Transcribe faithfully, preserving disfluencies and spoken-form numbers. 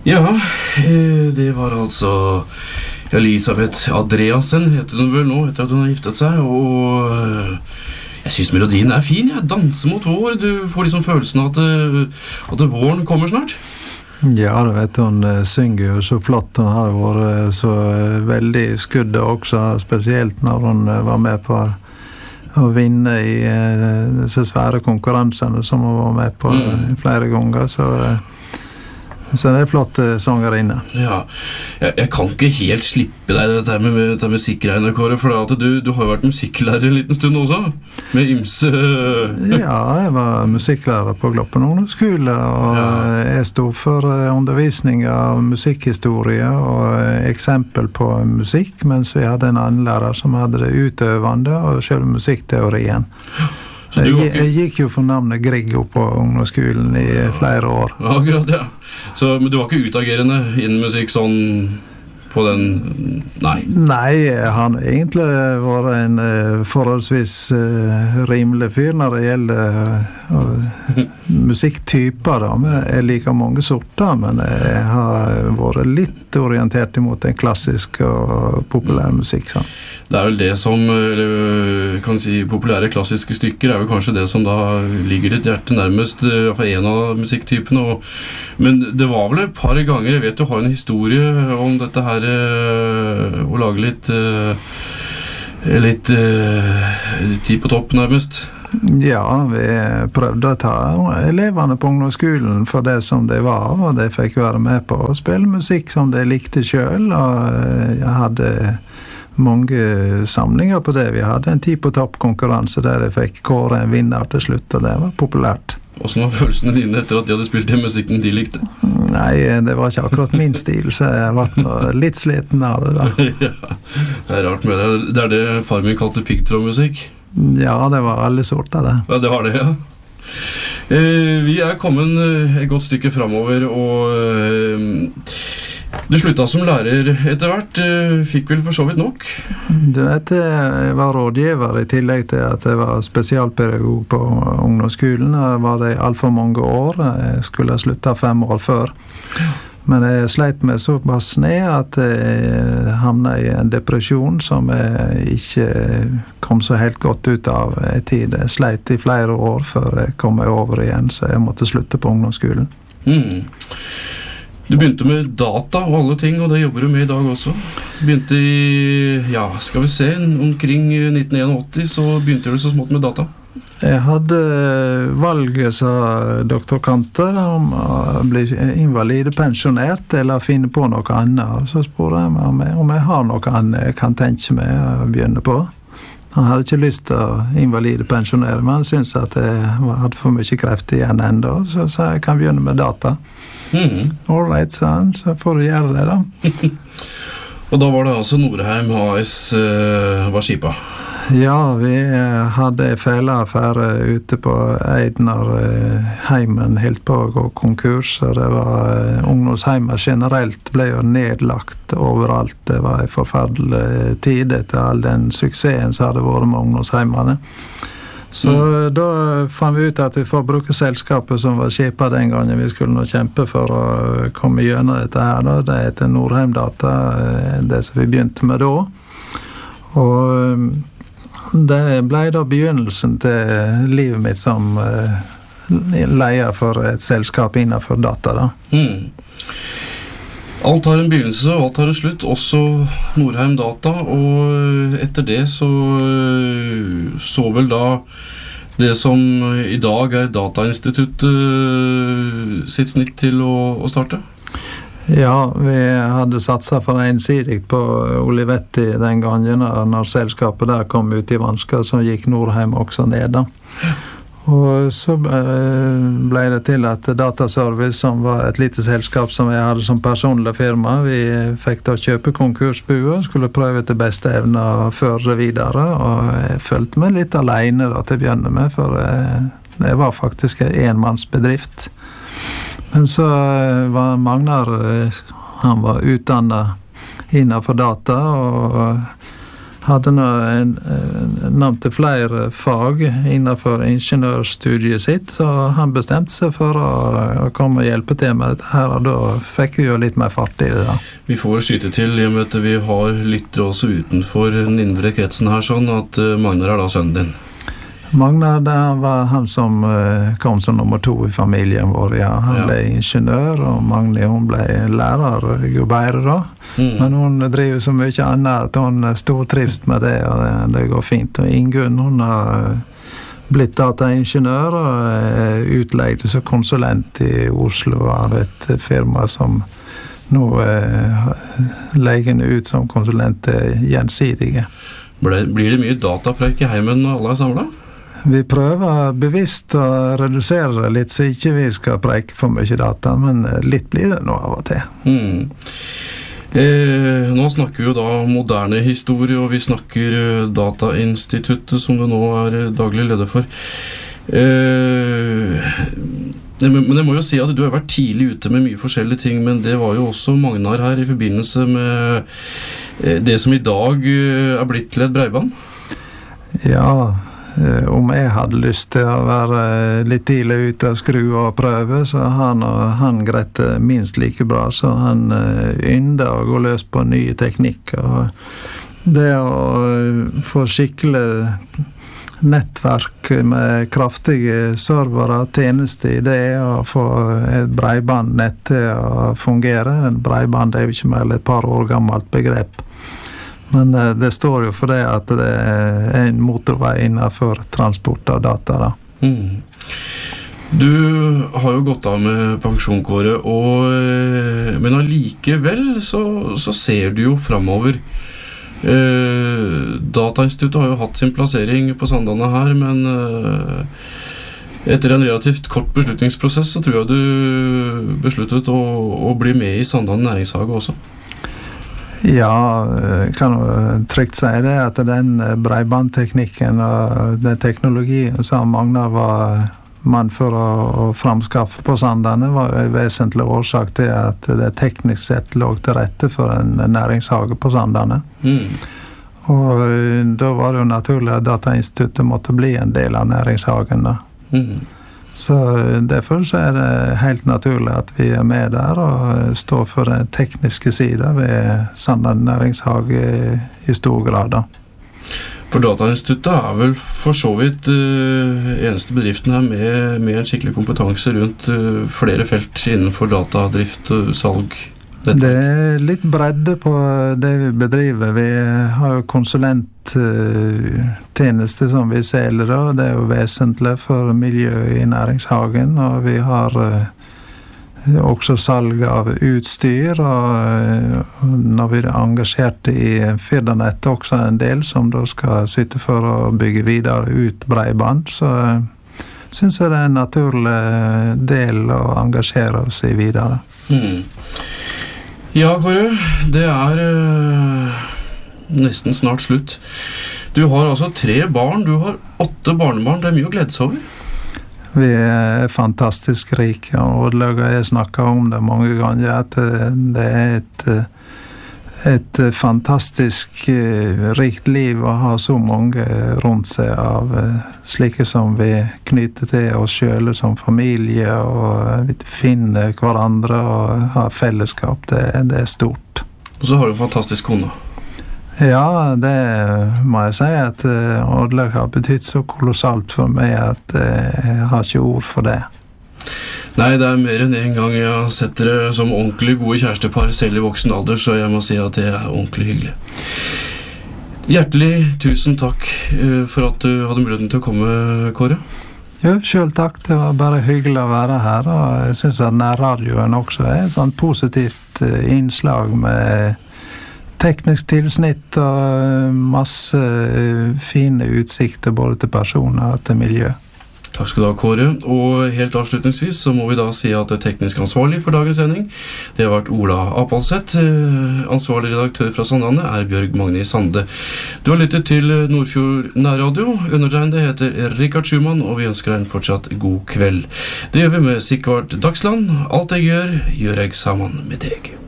Ja, det var altså Elisabeth Andreassen, heter hun vel nå, etter at hun har giftet seg, og jeg synes melodien er fin, jeg danser mot vår, du får liksom følelsen av at, at våren kommer snart. Ja, du vet, hun synger jo så flott, hun har jo vært så veldig skuddet også, spesielt når hun var med på å vinne i disse svære konkurransene som hun var med på mm. flere ganger, så Så det er flott sangerinne. Ja, jeg, jeg kan ikke helt slippe deg dette med, dette med musikkgreiene, Kåre, for at du, du har jo vært musikklærer en liten stund også, med ymse... Ja, jeg var musikklærer på Gloppen ungdomsskole, og ja. Jeg stod for undervisning av musikkhistorie og eksempel på musikk, mens vi hadde en annen lærer som hadde det utøvende og selv musikkteorien. Jeg, ikke... jeg gikk jo for navnet Griggo på ungdomsskolen i flere år. Ja, akkurat, ja. Så, men du var ikke utagerende innen musikk sånn på den... Nei. Nei, han har egentlig vært en uh, forholdsvis uh, rimelig fyr når det gjelder uh, musikktyper. Da. Jeg liker mange sorter, men jeg har vært litt orientert imot en klassisk og populær musikk. Sånn. Det er vel det som, eller kan si, populære klassiske stykker er jo kanskje det som da ligger ditt hjerte nærmest, i hvert fall en av musikktypene. Og, men det var vel et par ganger, jeg vet du har en historie om dette her, å lage litt, litt tid på topp nærmest. Ja, vi prøvde å ta elevene på ungdomsskolen for det som de var, og de fikk være med på å spille musikk som de likte selv, og jeg hadde mange samlinger på det. Vi hadde en tid på topp konkurranse der jeg fikk kåre en vinner til slutt, og det var populært. Hvordan var følelsene dine etter at de hadde spilt den musikken de likte? Nei, det var ikke akkurat min stil, så jeg var litt sliten av det da. Ja, det er rart med det. Det er det far min kalte piggtrådmusikk. Ja, det var alle sorter det. Ja, det var det, ja. Eh, vi er kommet et godt stykke fremover, og eh, du sluttet som lærer etter hvert, fikk vel for så vidt nok? Du vet, jeg var rådgiver i tillegg til at jeg var spesialpedagog på ungdomsskolen. Jeg var det i alt for mange år. Jeg skulle ha sluttet fem år før. Men jeg sleit meg såpass ned at jeg havnet i en depresjon som jeg ikke kom så helt godt ut av i tid. Jeg sleit i flere år før jeg kom meg over igjen, så jeg måtte slutte på ungdomsskolen. Mm. Du begynte med data og alle ting, og det jobber du med i dag også. Begynte i, ja, skal vi se, omkring nitten åtti, så begynte du så smått med data. Jeg hadde valget, sa doktor Kanter, om å bli invalidepensjonert eller finne på noe annet. Og så spurte jeg meg om jeg, om jeg har noe annet jeg kan tenke meg å begynne på. Han hadde ikke lyst til å invalidepensjonere, men han syntes at jeg hadde for mye kreft igjen enda, så sa jeg kan begynne med data. Mm. All right, sa han, så får du gjøre det da. Og da var det altså Norheim A S uh, var skipa? Ja, vi hadde en feileaffære ute på Eidnar heimen helt på å gå konkurs, og det var ungdomsheimer generelt ble jo nedlagt overalt. Det var en forferdelig tid etter all den suksessen som hadde vært med ungdomsheimene. Så mm. da fant vi ut at vi får bruke selskapet som var skipa den gangen vi skulle nå kjempe for å komme gjennom dette her. Da. Det heter Norheim Data, det som vi begynte med da. Og det ble da begynnelsen til livet mitt som uh, leier for et selskap innenfor data da. Mm. Alt har en begynnelse, og alt har en slutt, også Norheim Data, og etter det så så vel da det som i dag er Datainstituttet sitt snitt til å, å starte? Ja, vi hadde satset for ensidigt på Olivetti den gangen, når selskapet der kom ut i vansker, så gikk Norheim også ned da. Og så ble det til at Dataservice, som var et lite selskap som jeg hadde som personlig firma, vi fikk da kjøpe konkursbua, skulle prøve til beste evne å føre det videre, og jeg følte meg litt alene da til å begynne med, for det var faktisk en enmannsbedrift. Men så var Magnar, han var utdannet innenfor data, og hadde nå en, en, nevnt flere fag innenfor ingeniørstudiet sitt, og han bestemte seg for å, å komme og hjelpe til med dette her, og da fikk vi jo litt mer fart i det da. Vi får skyte til, i og med at vi har lyttere også utenfor den indre kretsen her, sånn at Magnar er da sønnen din. Magnar, det var han som kom som nummer to i familien vår, ja. Han ja. ble ingeniør, og Magni, hun ble lærer, gubbeire da. Mm. Men hun driver så mye annet at hun stortrivs med det, og det, det går fint. Og Ingunn, hun har blitt dataingeniør og utleid som konsulent i Oslo av et firma som nå legger ut som konsulent gjensidige. Blir det mye datapreik i heimen når alle er samlet? Vi prøver bevisst å redusere det litt, så ikke vi skal preike for mye data, men litt blir det nå av og til. Mm. Eh, nå snakker vi jo da moderne historie, og vi snakker Datainstituttet, som du nå er daglig leder for. Eh, men jeg må jo si at du har vært tidlig ute med mye forskjellige ting, men det var jo også Magnar her i forbindelse med det som i dag er blitt til et breiband. Ja, om jeg hadde lyst til å være litt tidlig ute og skru og prøve, så han og han grette minst like bra, så han ynda å gå løs på nye teknikker. Og det å få skikkelig nettverk med kraftige servere, tjenester i det, og få et breibandnett til å fungere. En breiband er jo ikke mer enn et par år gammelt begrep. Men det står jo for det at det er en motorvei innenfor transport av data da. Mm. Du har jo gått av med pensjonkåret, og, men allikevel så, så ser du jo fremover. Eh, Datainstituttet har jo hatt sin plassering på Sandane her, men eh, etter en relativt kort beslutningsprosess så tror jeg du besluttet å, å bli med i Sandane næringshage også. Ja, kan jo trygt si det, at den breibandteknikken og den teknologien som Magnar var mann for å, å framskaffe på Sandane var en vesentlig årsak til at det teknisk sett lå til rette for en næringshage på Sandane. Mm. Og da var det jo naturlig at Datainstituttet måtte bli en del av næringshagen da. Mm. Så derfor så er det helt naturlig at vi er med der og står for den tekniske siden ved Sandane næringshage i stor grad da. For Datainstituttet er vel for så vidt uh, eneste bedriften her med, med en skikkelig kompetanse rundt uh, flere felt innenfor datadrift og salg. Dette. Det er litt bredde på det vi bedriver. Vi har jo konsulenttjenester som vi selger, og det er jo vesentlig for miljøet i næringshagen, og vi har også salg av utstyr, og når vi er engasjert i Firdanett også en del som da skal sitte for å bygge videre ut breiband, så synes jeg det er en naturlig del å engasjere oss i videre. Mm. Ja, Kåre, det er uh, nesten snart slutt. Du har altså tre barn, du har åtte barnebarn, det er mye å glede seg over. Vi er fantastisk rike, og jeg snakker om det mange ganger, at det er et, et fantastisk rikt liv å ha så mange rundt seg av slike som vi knytter til oss selv som familie, og vi finner hverandre og har fellesskap. Det, det er stort. Og så har du en fantastisk kone. Ja, det må jeg si at Oddlaug har betydd så kolossalt for meg at jeg har ikke ord for det. Nei, det er mer enn en gang jeg har sett dere som ordentlig gode kjærestepar selv i voksen alder, så jeg må si at det er ordentlig hyggelig. Hjertelig tusen takk for at du hadde muligheten til å komme, Kåre. Jo, selv takk. Det var bare hyggelig å være her, og jeg synes at nærradioen også er et sånt positivt innslag med teknisk tilsnitt og masse fine utsikter både til personer og til miljø. Takk skal du ha, Kåre. Og helt avslutningsvis så må vi da si at det teknisk ansvarlig for dagens sending, det har vært Ola Apalseth. Ansvarlig redaktør fra Sandane er Bjørg Magni Sande. Du har lyttet til Nordfjord Nærradio. Undertegnede heter Rikard Schumann, og vi ønsker deg en fortsatt god kveld. Det gjør vi med Sigvard Dagsland. Alt jeg gjør, gjør jeg sammen med deg.